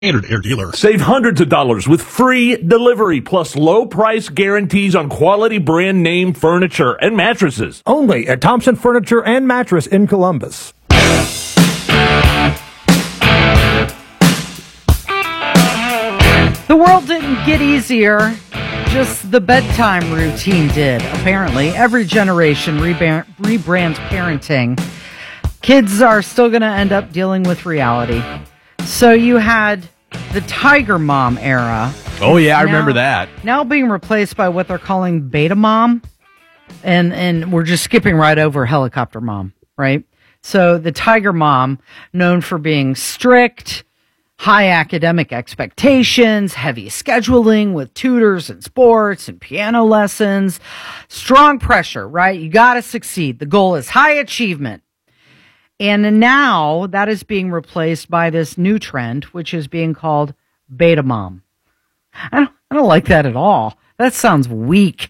Standard Air Dealer. Save hundreds of dollars with free delivery plus low price guarantees on quality brand name furniture and mattresses. Only at Thompson Furniture and Mattress in Columbus. The world didn't get easier, just the bedtime routine did. Apparently, every generation rebrands parenting. Kids are still going to end up dealing with reality. So you had the Tiger Mom era. Oh, yeah, I remember that. Now being replaced by what they're calling Beta Mom. And we're just skipping right over Helicopter Mom, right? So the Tiger Mom, known for being strict, high academic expectations, heavy scheduling with tutors and sports and piano lessons, strong pressure, right? You got to succeed. The goal is high achievement. And now that is being replaced by this new trend, which is being called Beta Mom. I don't like that at all. That sounds weak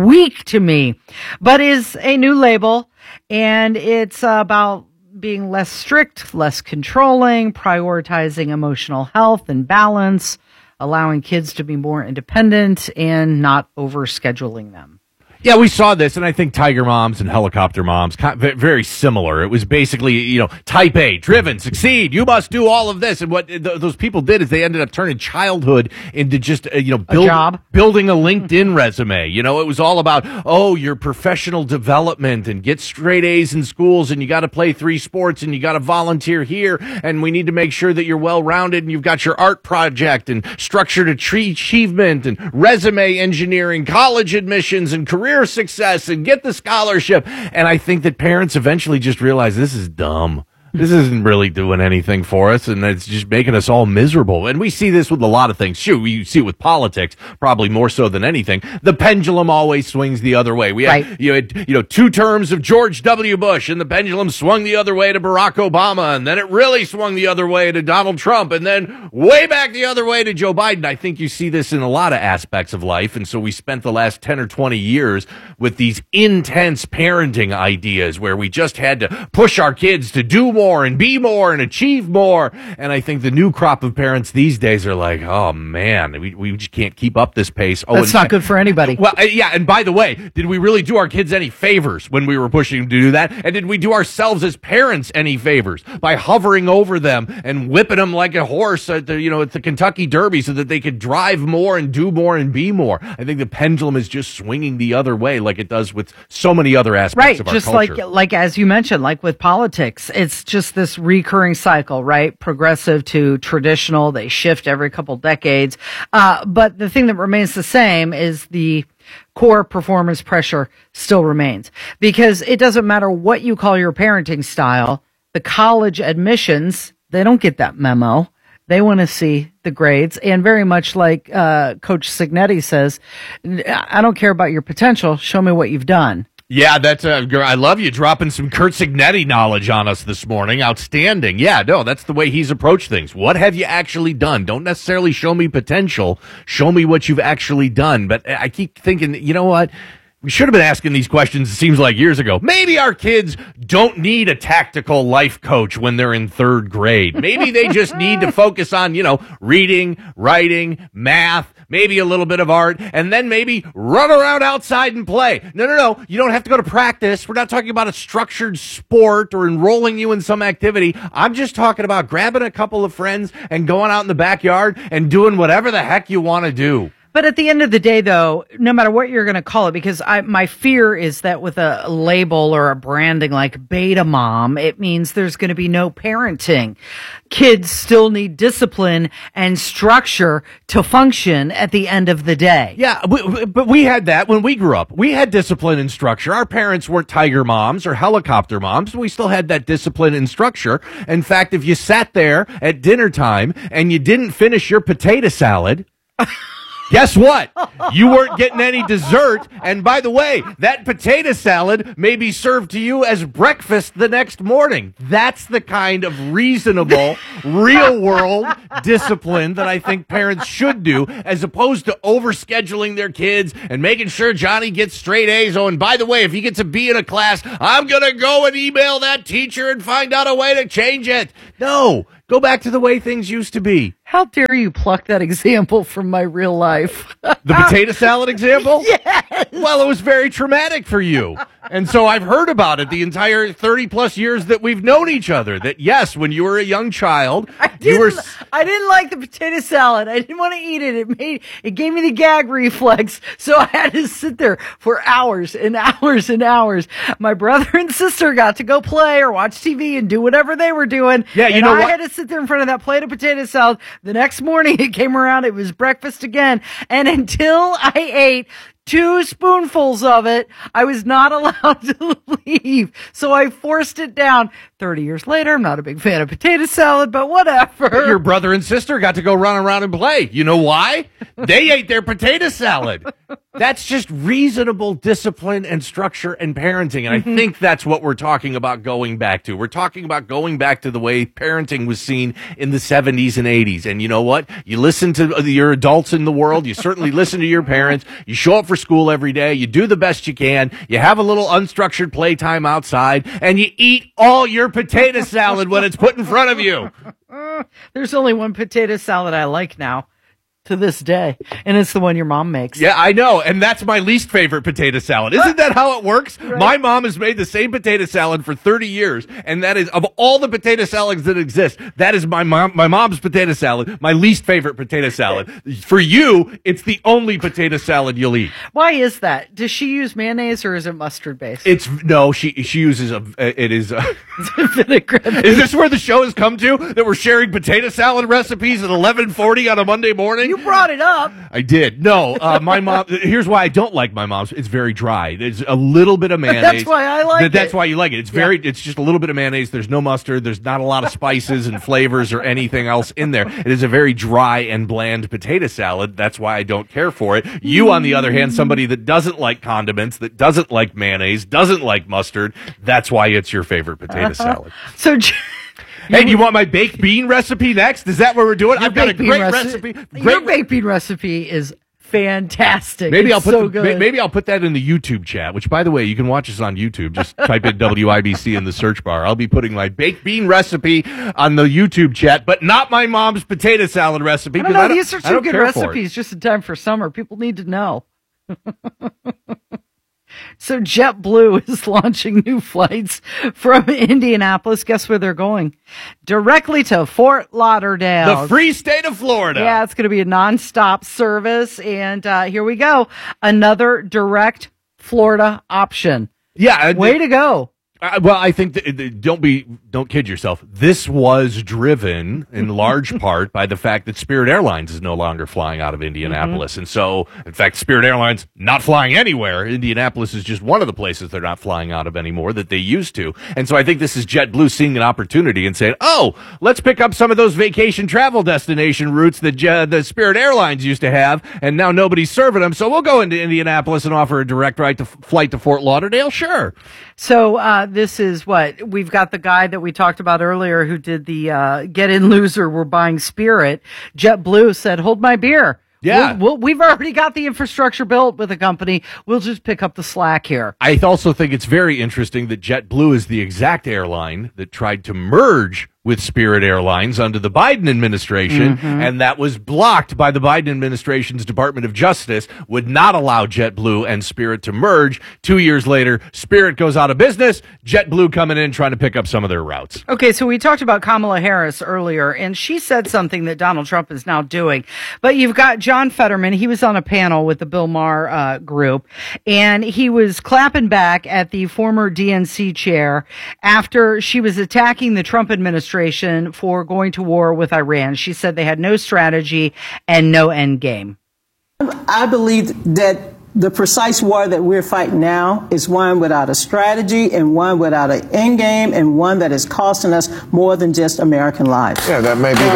to me, but is a new label, and it's about being less strict, less controlling, prioritizing emotional health and balance, allowing kids to be more independent and not overscheduling them. Yeah, we saw this, and I think Tiger Moms and Helicopter Moms, very similar. It was basically, type A, driven, succeed, you must do all of this. And what those people did is they ended up turning childhood into just, a job. Building a LinkedIn resume. It was all about, your professional development and get straight A's in schools, and you got to play 3 sports, and you got to volunteer here, and we need to make sure that you're well-rounded, and you've got your art project, and structured achievement, and resume engineering, college admissions, and career success, and get the scholarship. And I think that parents eventually just realize this is dumb. This isn't really doing anything for us, and it's just making us all miserable. And we see this with a lot of things. Sure, we see it with politics, probably more so than anything. The pendulum always swings the other way. We had, you had 2 terms of George W. Bush, and the pendulum swung the other way to Barack Obama, and then it really swung the other way to Donald Trump, and then way back the other way to Joe Biden. I think you see this in a lot of aspects of life, and so we spent the last 10 or 20 years with these intense parenting ideas where we just had to push our kids to do more and be more and achieve more. And I think the new crop of parents these days are like, oh man, we just can't keep up this pace. That's not good for anybody. Well, yeah. And by the way, did we really do our kids any favors when we were pushing them to do that? And did we do ourselves as parents any favors by hovering over them and whipping them like a horse at the Kentucky Derby so that they could drive more and do more and be more? I think the pendulum is just swinging the other way like it does with so many other aspects of our culture. Right, just like as you mentioned, like with politics, it's just this recurring cycle, right? Progressive to traditional. They shift every couple decades. But the thing that remains the same is the core performance pressure still remains, because it doesn't matter what you call your parenting style. The college admissions, they don't get that memo. They want to see the grades. And very much like Coach Signetti says, I don't care about your potential. Show me what you've done. Yeah, that's I love you dropping some Curt Cignetti knowledge on us this morning. Outstanding. Yeah, no, that's the way he's approached things. What have you actually done? Don't necessarily show me potential. Show me what you've actually done. But I keep thinking, you know what? We should have been asking these questions, it seems like, years ago. Maybe our kids don't need a tactical life coach when they're in 3rd grade. Maybe they just need to focus on, reading, writing, math, maybe a little bit of art, and then maybe run around outside and play. No. You don't have to go to practice. We're not talking about a structured sport or enrolling you in some activity. I'm just talking about grabbing a couple of friends and going out in the backyard and doing whatever the heck you want to do. But at the end of the day, though, no matter what you're going to call it, because my fear is that with a label or a branding like Beta Mom, it means there's going to be no parenting. Kids still need discipline and structure to function at the end of the day. Yeah, but we had that when we grew up. We had discipline and structure. Our parents weren't Tiger Moms or Helicopter Moms. We still had that discipline and structure. In fact, if you sat there at dinner time and you didn't finish your potato salad... Guess what? You weren't getting any dessert. And by the way, that potato salad may be served to you as breakfast the next morning. That's the kind of reasonable, real-world discipline that I think parents should do, as opposed to overscheduling their kids and making sure Johnny gets straight A's. Oh, and by the way, if he gets a B in a class, I'm going to go and email that teacher and find out a way to change it. No. Go back to the way things used to be. How dare you pluck that example from my real life? The potato salad example? Yes. Well, it was very traumatic for you. And so I've heard about it the entire 30 plus years that we've known each other. That yes, when you were a young child, I didn't like the potato salad. I didn't want to eat it. It gave me the gag reflex. So I had to sit there for hours and hours and hours. My brother and sister got to go play or watch TV and do whatever they were doing. Yeah, you know what? I had to sit there in front of that plate of potato salad. The next morning it came around. It was breakfast again. And until I ate 2 spoonfuls of it, I was not allowed to leave. So I forced it down. 30 years later, I'm not a big fan of potato salad, but whatever. But your brother and sister got to go run around and play. You know why? They ate their potato salad. That's just reasonable discipline and structure and parenting. And I think that's what we're talking about going back to. We're talking about going back to the way parenting was seen in the 70s and 80s. And you know what? You listen to your adults in the world. You certainly listen to your parents. You show up for school every day. You do the best you can. You have a little unstructured playtime outside. And you eat all your potato salad when it's put in front of you. There's only one potato salad I like now. To this day, and it's the one your mom makes. Yeah, I know, and that's my least favorite potato salad. Isn't that how it works? Right. My mom has made the same potato salad for 30 years, and that is, of all the potato salads that exist, that is my mom's potato salad, my least favorite potato salad. For you, it's the only potato salad you'll eat. Why is that? Does she use mayonnaise or is it mustard based? She uses vinaigrette. Is this where the show has come to? That we're sharing potato salad recipes at 11:40 on a Monday morning? You brought it up. I did. No, my mom. Here's why I don't like my mom's. It's very dry. There's a little bit of mayonnaise. That's why I like it. That's why you like it. It's it's just a little bit of mayonnaise. There's no mustard. There's not a lot of spices and flavors or anything else in there. It is a very dry and bland potato salad. That's why I don't care for it. You, on the other hand, somebody that doesn't like condiments, that doesn't like mayonnaise, doesn't like mustard. That's why it's your favorite potato salad. So. Hey, do you want my baked bean recipe next? Is that what we're doing? I've got a great recipe. Your baked bean recipe is fantastic. Maybe I'll put that in the YouTube chat, which, by the way, you can watch us on YouTube. Just type in WIBC in the search bar. I'll be putting my baked bean recipe on the YouTube chat, but not my mom's potato salad recipe. No, these are 2 good recipes just in time for summer. People need to know. So JetBlue is launching new flights from Indianapolis. Guess where they're going? Directly to Fort Lauderdale. The free state of Florida. Yeah, it's going to be a nonstop service. And here we go. Another direct Florida option. Yeah. Way to go. Well, I think don't kid yourself. This was driven in large part by the fact that Spirit Airlines is no longer flying out of Indianapolis. And so, in fact, Spirit Airlines not flying anywhere. Indianapolis is just one of the places they're not flying out of anymore that they used to. And so I think this is JetBlue seeing an opportunity and saying, oh, let's pick up some of those vacation travel destination routes that the Spirit Airlines used to have, and now nobody's serving them. So we'll go into Indianapolis and offer a direct flight to Fort Lauderdale. Sure. So this is what we've got. The guy that we talked about earlier who did the get in loser, we're buying Spirit. JetBlue said, hold my beer. Yeah. We've already got the infrastructure built with a company. We'll just pick up the slack here. I also think it's very interesting that JetBlue is the exact airline that tried to merge with Spirit Airlines under the Biden administration, and that was blocked by the Biden administration's Department of Justice, would not allow JetBlue and Spirit to merge. 2 years later, Spirit goes out of business, JetBlue coming in trying to pick up some of their routes. Okay, so we talked about Kamala Harris earlier, and she said something that Donald Trump is now doing. But you've got John Fetterman. He was on a panel with the Bill Maher group, and he was clapping back at the former DNC chair after she was attacking the Trump administration for going to war with Iran. She said they had no strategy and no end game. I believe that the precise war that we're fighting now is one without a strategy and one without an end game and one that is costing us more than just American lives. Yeah, that may be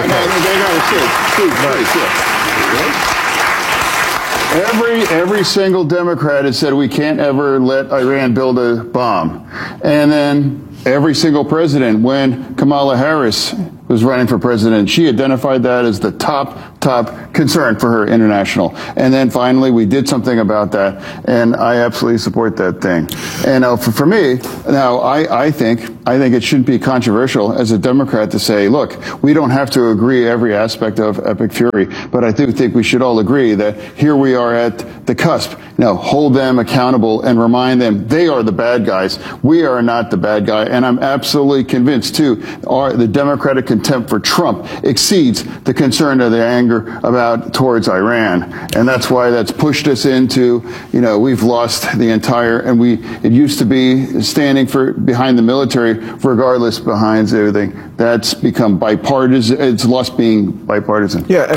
the case. Every single Democrat has said we can't ever let Iran build a bomb. And then every single president, when Kamala Harris was running for president, she identified that as the top top concern for her international. And then finally, we did something about that, and I absolutely support that thing. And for me, now I think it shouldn't be controversial as a Democrat to say, look, we don't have to agree every aspect of Epic Fury, but I do think we should all agree that here we are at the cusp. Now, hold them accountable and remind them they are the bad guys. We are not the bad guy. And I'm absolutely convinced, too, the Democratic contempt for Trump exceeds the concern or the anger towards Iran. And that's why that's pushed us into, we've lost the entire, and it used to be standing behind the military, regardless behind everything. That's become bipartisan. It's lost being bipartisan. Yeah,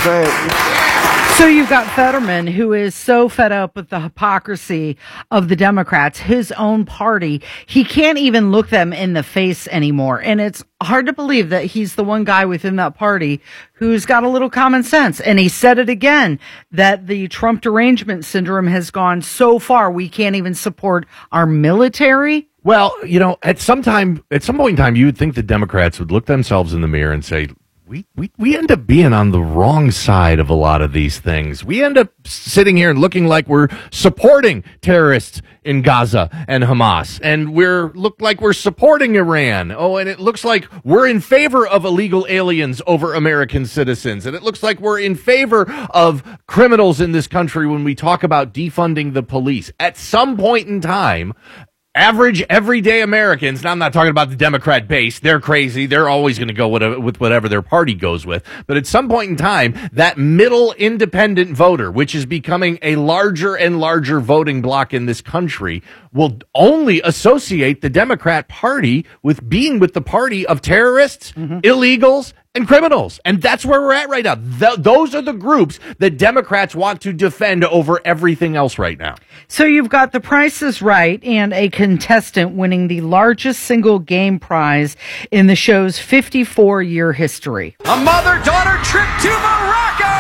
So you've got Fetterman, who is so fed up with the hypocrisy of the Democrats, his own party. He can't even look them in the face anymore. And it's hard to believe that he's the one guy within that party who's got a little common sense. And he said it again, that the Trump derangement syndrome has gone so far, we can't even support our military. Well, at some point in time, you would think the Democrats would look themselves in the mirror and say, we end up being on the wrong side of a lot of these things. We end up sitting here and looking like we're supporting terrorists in Gaza and Hamas, and look like we're supporting Iran. Oh, and it looks like we're in favor of illegal aliens over American citizens, and it looks like we're in favor of criminals in this country when we talk about defunding the police. At some point in time, average, everyday Americans, now I'm not talking about the Democrat base, they're crazy, they're always going to go with whatever their party goes with, but at some point in time, that middle independent voter, which is becoming a larger and larger voting bloc in this country, will only associate the Democrat Party with being with the party of terrorists, illegals, and criminals. And that's where we're at right now. Those are the groups that Democrats want to defend over everything else right now. So you've got The Price is Right and a contestant winning the largest single game prize in the show's 54-year history. A mother-daughter trip to Morocco!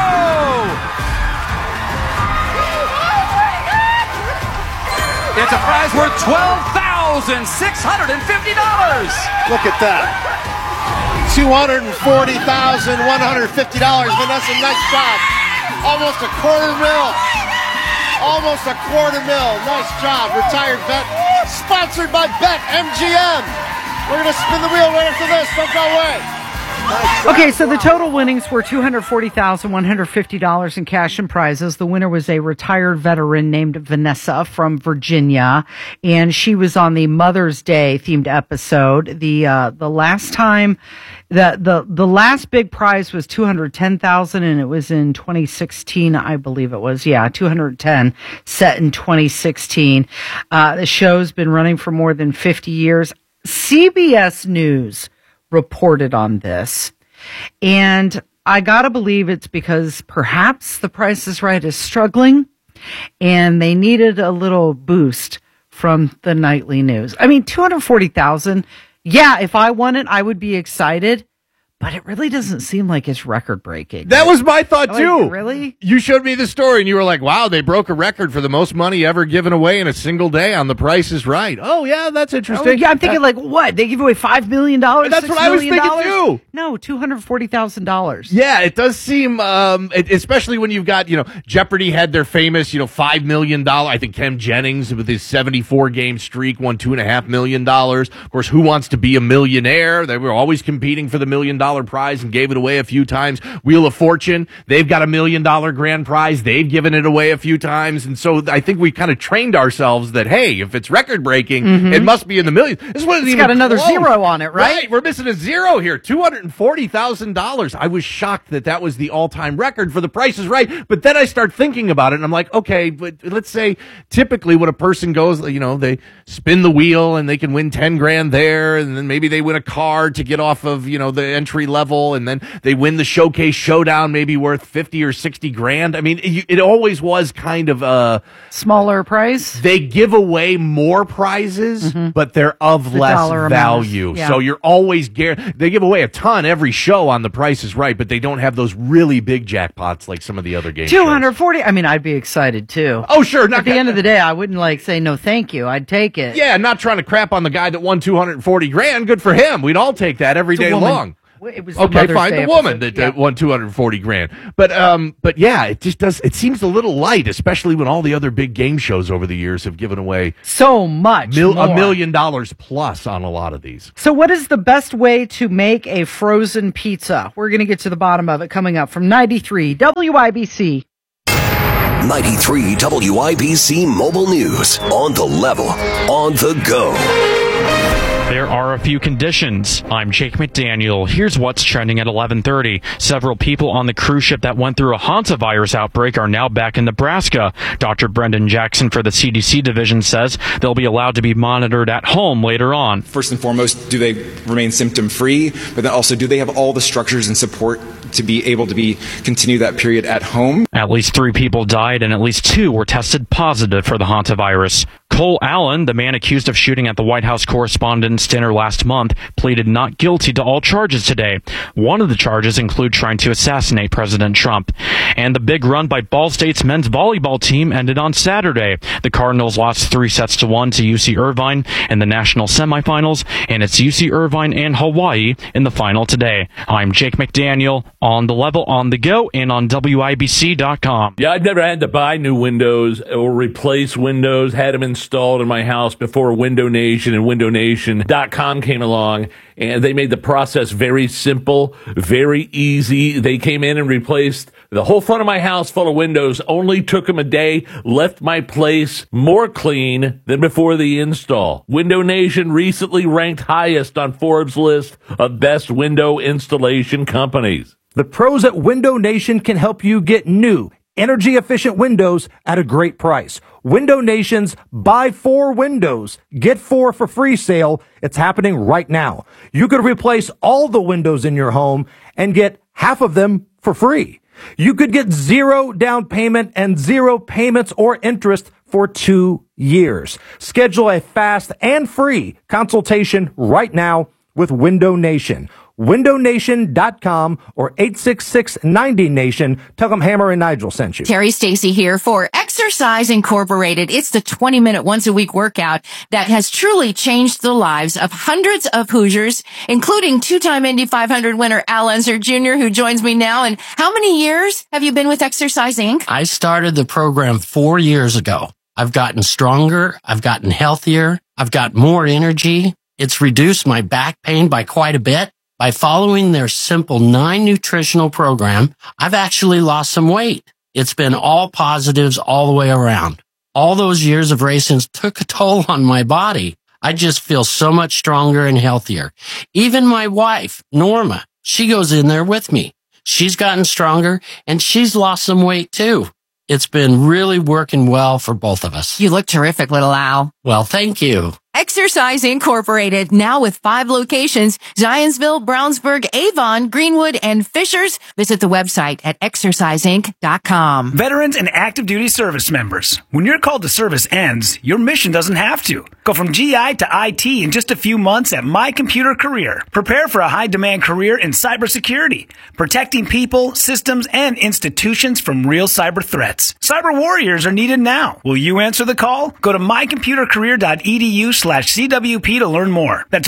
It's a prize worth $12,650. look at that. $240,150. Vanessa, nice job. Almost a $250,000. Nice job. Retired vet. Sponsored by BetMGM. We're going to spin the wheel right after this. Don't go away. Okay, so the total winnings were $240,150 in cash and prizes. The winner was a retired veteran named Vanessa from Virginia, and she was on the Mother's Day themed episode. The last time, the last big prize was $210,000, and it was in 2016, I believe it was. Yeah, 210 set in 2016. The show's been running for more than 50 years. CBS News reported on this, and I gotta believe it's because perhaps The Price is Right is struggling and they needed a little boost from the nightly news. I mean, 240,000. Yeah, if I won it, I would be excited, but it really doesn't seem like it's record breaking. That was my thought too. Really? You showed me the story and you were like, wow, they broke a record for the most money ever given away in a single day on The Price is Right. Oh yeah, that's interesting. Oh, yeah, I'm thinking like, what? They give away $5 million? That's what I was thinking too. No, $240,000. Yeah, it does seem, especially when you've got, Jeopardy had their famous, $5 million. I think Ken Jennings with his 74-game streak won $2.5 million. Of course, Who Wants to Be a Millionaire? They were always competing for the $1 million prize and gave it away a few times. Wheel of Fortune, they've got $1 million grand prize. They've given it away a few times. And so I think we kind of trained ourselves that, hey, if it's record breaking, it must be in the millions. This one It's got another zero on it, right? Right. We're missing a zero here. $240,000. I was shocked that was the all-time record for The Price is Right. But then I start thinking about it and I'm like, okay, but let's say typically when a person goes, they spin the wheel and they can win 10 grand there. And then maybe they win a car to get off of, the entry level, and then they win the Showcase Showdown, maybe worth 50 or 60 grand. I mean, it always was kind of a smaller price. They give away more prizes, but they're of less value. Yeah. So you're always they give away a ton every show on The Price is Right, but they don't have those really big jackpots like some of the other game 240. Shows. I mean, I'd be excited too. Oh, sure. At the end of the day, I wouldn't say no, thank you. I'd take it. Yeah, not trying to crap on the guy that won 240 grand. Good for him. We'd all take that every day long. It was okay, fine. The woman that won $240,000. But yeah, it just does. It seems a little light, especially when all the other big game shows over the years have given away so much, $1 million plus on a lot of these. So, what is the best way to make a frozen pizza? We're going to get to the bottom of it coming up from 93 WIBC. 93 WIBC Mobile News. On the level, on the go. There are a few conditions. I'm Jake McDaniel. Here's what's trending at 11:30. Several people on the cruise ship that went through a hantavirus outbreak are now back in Nebraska. Dr. Brendan Jackson for the CDC division says they'll be allowed to be monitored at home later on. First and foremost, do they remain symptom-free? But then also, do they have all the structures and support to be able to continue that period at home? At least 3 people died and at least 2 were tested positive for the hantavirus. Cole Allen, the man accused of shooting at the White House Correspondents' Dinner last month, pleaded not guilty to all charges today. One of the charges include trying to assassinate President Trump. And the big run by Ball State's men's volleyball team ended on Saturday. The Cardinals lost 3-1 to UC Irvine in the national semifinals, and it's UC Irvine and Hawaii in the final today. I'm Jake McDaniel, on the level, on the go, and on WIBC.com. Yeah, I've never had to buy new windows or replace windows, had them installed in my house before Window Nation and WindowNation.com came along, and they made the process very simple, very easy. They came in and replaced the whole front of my house full of windows, only took them a day, left my place more clean than before the install. Window Nation recently ranked highest on Forbes' list of best window installation companies. The pros at Window Nation can help you get new, energy-efficient windows at a great price. Window Nation's Buy 4 Windows, Get 4 for free sale. It's happening right now. You could replace all the windows in your home and get half of them for free. You could get 0 down payment and 0 payments or interest for 2 years. Schedule a fast and free consultation right now with Window Nation. WindowNation.com or 866-90-NATION. Tell them Hammer and Nigel sent you. Terry Stacy here for Exercise Incorporated. It's the 20-minute once-a-week workout that has truly changed the lives of hundreds of Hoosiers, including 2-time Indy 500 winner Al Unser Jr., who joins me now. And how many years have you been with Exercise Inc.? I started the program 4 years ago. I've gotten stronger. I've gotten healthier. I've got more energy. It's reduced my back pain by quite a bit. By following their simple 9 nutritional program, I've actually lost some weight. It's been all positives all the way around. All those years of racing took a toll on my body. I just feel so much stronger and healthier. Even my wife, Norma, she goes in there with me. She's gotten stronger and she's lost some weight too. It's been really working well for both of us. You look terrific, little Al. Well, thank you. Exercise Incorporated, now with 5 locations, Zionsville, Brownsburg, Avon, Greenwood, and Fishers. Visit the website at exerciseinc.com. Veterans and active duty service members, when your call to service ends, your mission doesn't have to. Go from GI to IT in just a few months at My Computer Career. Prepare for a high-demand career in cybersecurity, protecting people, systems, and institutions from real cyber threats. Cyber warriors are needed now. Will you answer the call? Go to mycomputercareer.edu/CWP to learn more. That's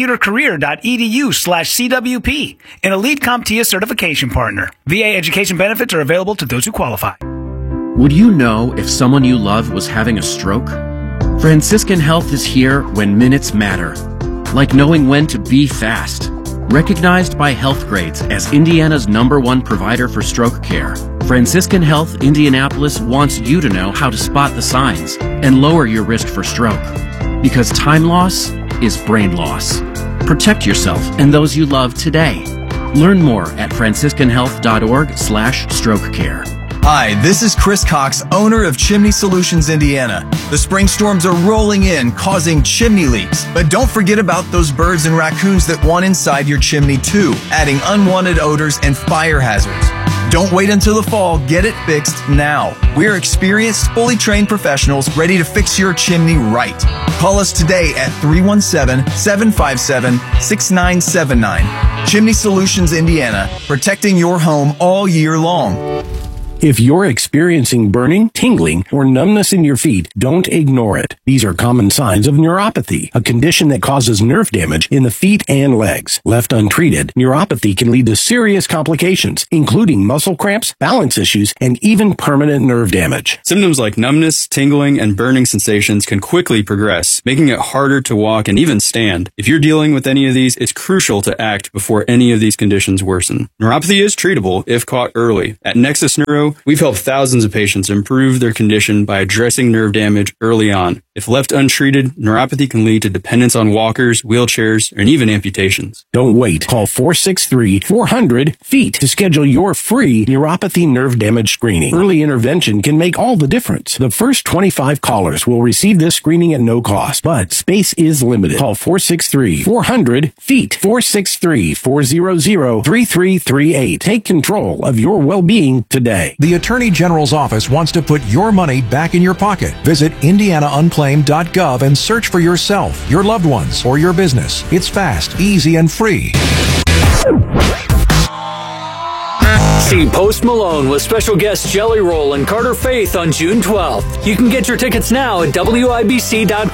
mycomputercareer.edu/CWP, an elite CompTIA certification partner. VA education benefits are available to those who qualify. Would you know if someone you love was having a stroke? Franciscan Health is here when minutes matter, like knowing when to be fast. Recognized by Healthgrades as Indiana's #1 provider for stroke care, Franciscan Health Indianapolis wants you to know how to spot the signs and lower your risk for stroke. Because time loss is brain loss. Protect yourself and those you love today. Learn more at franciscanhealth.org/strokecare. Hi, this is Chris Cox, owner of Chimney Solutions Indiana. The spring storms are rolling in, causing chimney leaks. But don't forget about those birds and raccoons that want inside your chimney too, adding unwanted odors and fire hazards. Don't wait until the fall. Get it fixed now. We're experienced, fully trained professionals ready to fix your chimney right. Call us today at 317-757-6979. Chimney Solutions Indiana, protecting your home all year long. If you're experiencing burning, tingling, or numbness in your feet, don't ignore it. These are common signs of neuropathy, a condition that causes nerve damage in the feet and legs. Left untreated, neuropathy can lead to serious complications, including muscle cramps, balance issues, and even permanent nerve damage. Symptoms like numbness, tingling, and burning sensations can quickly progress, making it harder to walk and even stand. If you're dealing with any of these, it's crucial to act before any of these conditions worsen. Neuropathy is treatable if caught early. At Nexus Neuro, we've helped thousands of patients improve their condition by addressing nerve damage early on. If left untreated, neuropathy can lead to dependence on walkers, wheelchairs, and even amputations. Don't wait. Call 463-400-FEET to schedule your free neuropathy nerve damage screening. Early intervention can make all the difference. The first 25 callers will receive this screening at no cost, but space is limited. Call 463-400-FEET, 463-400-3338. Take control of your well-being today. The Attorney General's office wants to put your money back in your pocket. Visit IndianaUnclaimed.gov and search for yourself, your loved ones, or your business. It's fast, easy, and free. See Post Malone with special guests Jelly Roll and Carter Faith on June 12th. You can get your tickets now at WIBC.com.